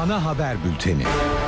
Ana haber bülteni.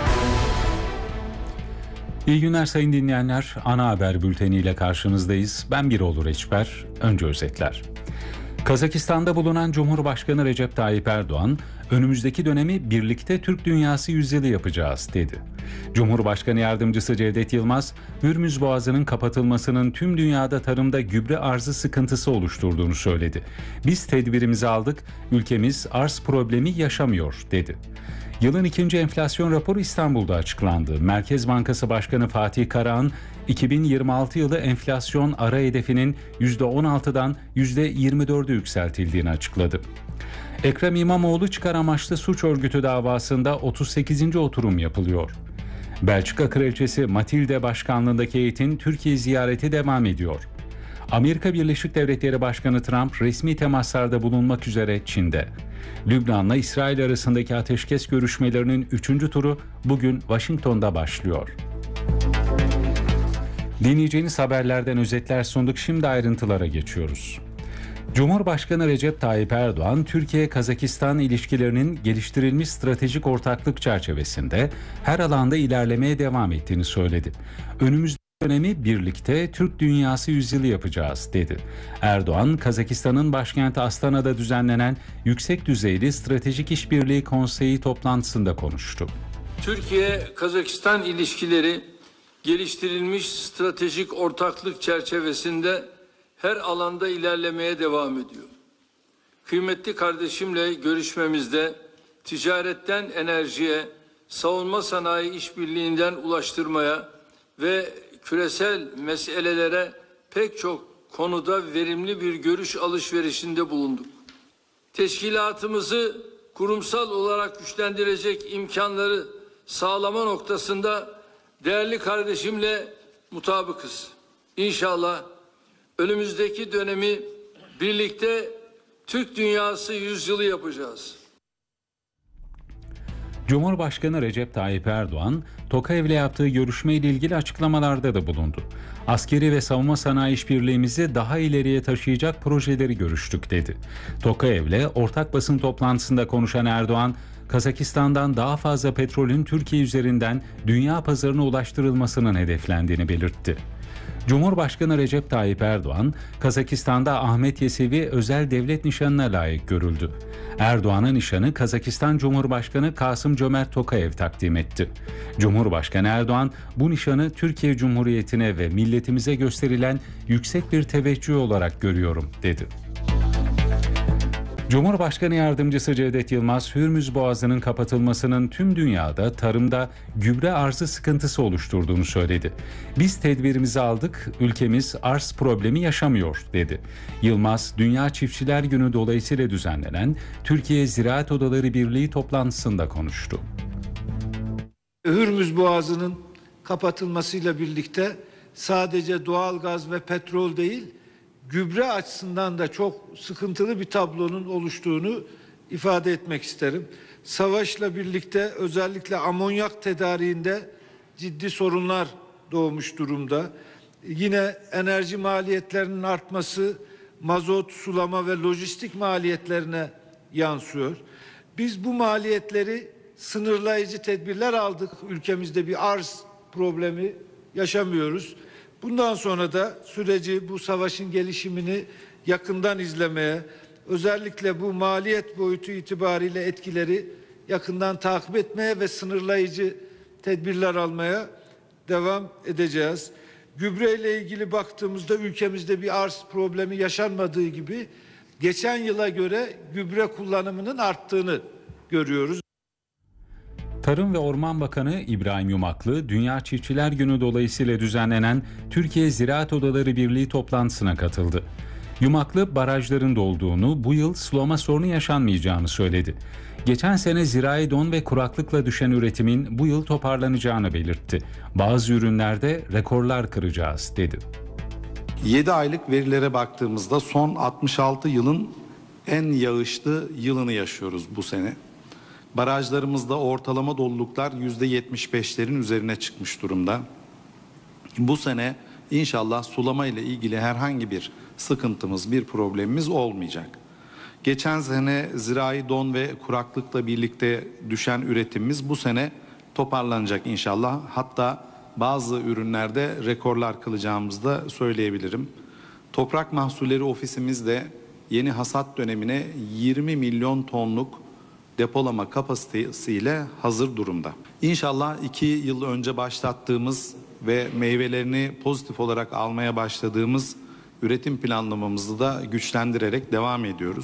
İyi günler sayın dinleyenler. Ana haber bülteniyle karşınızdayız. Ben Birol Reçber. Önce özetler. Kazakistan'da bulunan Cumhurbaşkanı Recep Tayyip Erdoğan, önümüzdeki dönemi birlikte Türk dünyası yüzyılı yapacağız dedi. Cumhurbaşkanı Yardımcısı Cevdet Yılmaz, Hürmüz Boğazı'nın kapatılmasının tüm dünyada tarımda gübre arzı sıkıntısı oluşturduğunu söyledi. Biz tedbirimizi aldık, ülkemiz arz problemi yaşamıyor dedi. Yılın ikinci enflasyon raporu İstanbul'da açıklandı. Merkez Bankası Başkanı Fatih Karahan, 2026 yılı enflasyon ara hedefinin %16'dan %24'e yükseltildiğini açıkladı. Ekrem İmamoğlu çıkar amaçlı suç örgütü davasında 38. oturum yapılıyor. Belçika Kraliçesi Matilde başkanlığındaki heyetin Türkiye ziyareti devam ediyor. Amerika Birleşik Devletleri Başkanı Trump resmi temaslarda bulunmak üzere Çin'de. Lübnan'la İsrail arasındaki ateşkes görüşmelerinin 3. turu bugün Washington'da başlıyor. Dinleyeceğiniz haberlerden özetler sunduk. Şimdi ayrıntılara geçiyoruz. Cumhurbaşkanı Recep Tayyip Erdoğan, Türkiye-Kazakistan ilişkilerinin geliştirilmiş stratejik ortaklık çerçevesinde her alanda ilerlemeye devam ettiğini söyledi. Önümüzdeki dönemi birlikte Türk dünyası yüzyılı yapacağız dedi. Erdoğan, Kazakistan'ın başkenti Astana'da düzenlenen yüksek düzeyli Stratejik İşbirliği Konseyi toplantısında konuştu. Türkiye-Kazakistan ilişkileri geliştirilmiş stratejik ortaklık çerçevesinde her alanda ilerlemeye devam ediyor. Kıymetli kardeşimle görüşmemizde ticaretten enerjiye, savunma sanayi işbirliğinden ulaştırmaya ve küresel meselelere pek çok konuda verimli bir görüş alışverişinde bulunduk. Teşkilatımızı kurumsal olarak güçlendirecek imkanları sağlama noktasında değerli kardeşimle mutabıkız. İnşallah önümüzdeki dönemi birlikte Türk dünyası yüzyılı yapacağız. Cumhurbaşkanı Recep Tayyip Erdoğan, Tokayev'le yaptığı görüşmeyle ilgili açıklamalarda da bulundu. Askeri ve savunma sanayi işbirliğimizi daha ileriye taşıyacak projeleri görüştük dedi. Tokayev'le ortak basın toplantısında konuşan Erdoğan, Kazakistan'dan daha fazla petrolün Türkiye üzerinden dünya pazarına ulaştırılmasının hedeflendiğini belirtti. Cumhurbaşkanı Recep Tayyip Erdoğan, Kazakistan'da Ahmet Yesevi özel devlet nişanına layık görüldü. Erdoğan'ın nişanı Kazakistan Cumhurbaşkanı Kasım-Cömert Tokayev takdim etti. Cumhurbaşkanı Erdoğan, bu nişanı Türkiye Cumhuriyeti'ne ve milletimize gösterilen yüksek bir teveccüh olarak görüyorum, dedi. Cumhurbaşkanı Yardımcısı Cevdet Yılmaz, Hürmüz Boğazı'nın kapatılmasının tüm dünyada tarımda gübre arzı sıkıntısı oluşturduğunu söyledi. Biz tedbirimizi aldık, ülkemiz arz problemi yaşamıyor, dedi. Yılmaz, Dünya Çiftçiler Günü dolayısıyla düzenlenen Türkiye Ziraat Odaları Birliği toplantısında konuştu. Hürmüz Boğazı'nın kapatılmasıyla birlikte sadece doğalgaz ve petrol değil, gübre açısından da çok sıkıntılı bir tablonun oluştuğunu ifade etmek isterim. Savaşla birlikte özellikle amonyak tedariğinde ciddi sorunlar doğmuş durumda. Yine enerji maliyetlerinin artması mazot, sulama ve lojistik maliyetlerine yansıyor. Biz bu maliyetleri sınırlayıcı tedbirler aldık. Ülkemizde bir arz problemi yaşamıyoruz. Bundan sonra da süreci, bu savaşın gelişimini yakından izlemeye, özellikle bu maliyet boyutu itibariyle etkileri yakından takip etmeye ve sınırlayıcı tedbirler almaya devam edeceğiz. Gübre ile ilgili baktığımızda ülkemizde bir arz problemi yaşanmadığı gibi geçen yıla göre gübre kullanımının arttığını görüyoruz. Tarım ve Orman Bakanı İbrahim Yumaklı, Dünya Çiftçiler Günü dolayısıyla düzenlenen Türkiye Ziraat Odaları Birliği toplantısına katıldı. Yumaklı, barajların dolduğunu, bu yıl sulama sorunu yaşanmayacağını söyledi. Geçen sene zirai don ve kuraklıkla düşen üretimin bu yıl toparlanacağını belirtti. Bazı ürünlerde rekorlar kıracağız, dedi. 7 aylık verilere baktığımızda son 66 yılın en yağışlı yılını yaşıyoruz bu sene. Barajlarımızda ortalama doluluklar %75'lerin üzerine çıkmış durumda. Bu sene inşallah sulama ile ilgili herhangi bir sıkıntımız, bir problemimiz olmayacak. Geçen sene zirai don ve kuraklıkla birlikte düşen üretimimiz bu sene toparlanacak inşallah. Hatta bazı ürünlerde rekorlar kılacağımızı da söyleyebilirim. Toprak Mahsulleri Ofisimiz de yeni hasat dönemine 20 milyon tonluk depolama kapasitesiyle hazır durumda. İnşallah 2 yıl önce başlattığımız ve meyvelerini pozitif olarak almaya başladığımız üretim planlamamızı da güçlendirerek devam ediyoruz.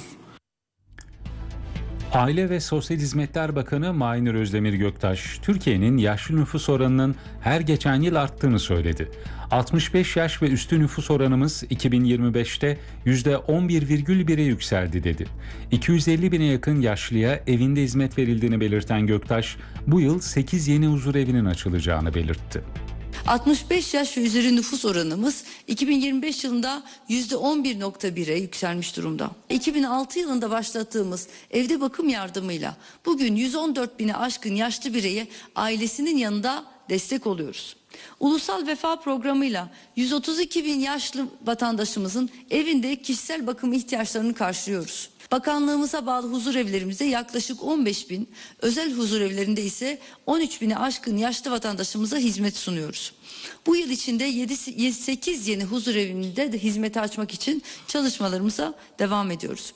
Aile ve Sosyal Hizmetler Bakanı Mahinur Özdemir Göktaş, Türkiye'nin yaşlı nüfus oranının her geçen yıl arttığını söyledi. 65 yaş ve üstü nüfus oranımız 2025'te %11,1'e yükseldi dedi. 250 bine yakın yaşlıya evinde hizmet verildiğini belirten Göktaş, bu yıl 8 yeni huzurevinin açılacağını belirtti. 65 yaş ve üzeri nüfus oranımız 2025 yılında %11,1'e yükselmiş durumda. 2006 yılında başlattığımız evde bakım yardımıyla bugün 114 bine aşkın yaşlı bireye ailesinin yanında destek oluyoruz. Ulusal Vefa Programı'yla 132 bin yaşlı vatandaşımızın evinde kişisel bakım ihtiyaçlarını karşılıyoruz. Bakanlığımıza bağlı huzurevlerimizde yaklaşık 15 bin, özel huzurevlerinde ise 13 bine aşkın yaşlı vatandaşımıza hizmet sunuyoruz. Bu yıl içinde 8 yeni huzurevinde de hizmeti açmak için çalışmalarımıza devam ediyoruz.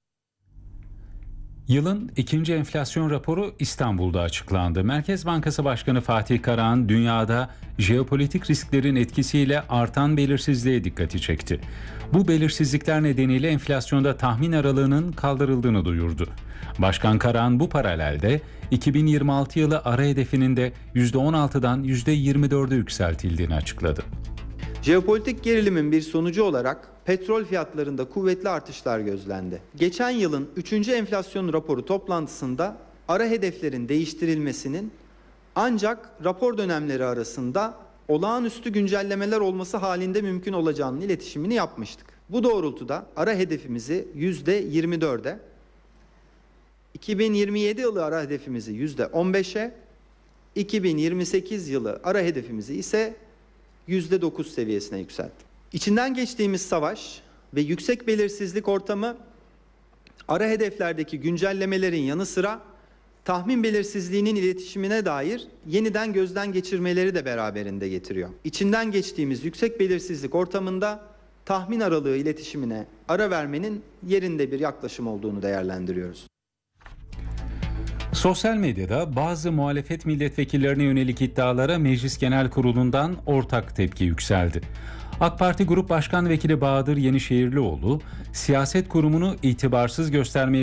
Yılın ikinci enflasyon raporu İstanbul'da açıklandı. Merkez Bankası Başkanı Fatih Karahan, dünyada jeopolitik risklerin etkisiyle artan belirsizliğe dikkati çekti. Bu belirsizlikler nedeniyle enflasyonda tahmin aralığının kaldırıldığını duyurdu. Başkan Karahan bu paralelde 2026 yılı ara hedefinin de %16'dan %24'e yükseltildiğini açıkladı. Jeopolitik gerilimin bir sonucu olarak petrol fiyatlarında kuvvetli artışlar gözlendi. Geçen yılın 3. enflasyon raporu toplantısında ara hedeflerin değiştirilmesinin ancak rapor dönemleri arasında olağanüstü güncellemeler olması halinde mümkün olacağının iletişimini yapmıştık. Bu doğrultuda ara hedefimizi %24'e, 2027 yılı ara hedefimizi %15'e, 2028 yılı ara hedefimizi ise %9 seviyesine yükselttik. İçinden geçtiğimiz savaş ve yüksek belirsizlik ortamı ara hedeflerdeki güncellemelerin yanı sıra tahmin belirsizliğinin iletişimine dair yeniden gözden geçirmeleri de beraberinde getiriyor. İçinden geçtiğimiz yüksek belirsizlik ortamında tahmin aralığı iletişimine ara vermenin yerinde bir yaklaşım olduğunu değerlendiriyoruz. Sosyal medyada bazı muhalefet milletvekillerine yönelik iddialara Meclis Genel Kurulu'ndan ortak tepki yükseldi. AK Parti Grup Başkan Vekili Bahadır Yenişehirlioğlu, siyaset kurumunu itibarsız göstermeye